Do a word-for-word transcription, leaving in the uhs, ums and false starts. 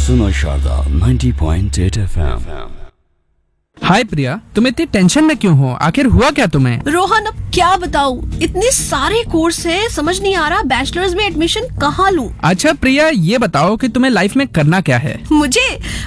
सुनो Sharda ninety point eight F M. हाय प्रिया, तुम इतनी टेंशन में क्यों हो? आखिर हुआ क्या तुम्हें? रोहन, अब क्या बताऊँ, इतने सारे कोर्स हैं, समझ नहीं आ रहा बैचलर्स में एडमिशन कहाँ लूँ। अच्छा प्रिया, ये बताओ कि तुम्हें लाइफ में करना क्या है? मुझे